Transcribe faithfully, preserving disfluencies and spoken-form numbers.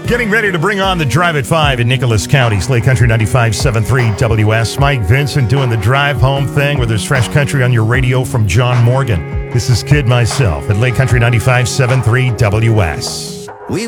Getting ready to bring on the Drive at five in Nicholas County. Slay Country ninety-five point seven three W S. Mike Vincent doing the drive home thing where there's fresh country on your radio from John Morgan. This is Kid myself at Lake Country ninety-five point seven three W S.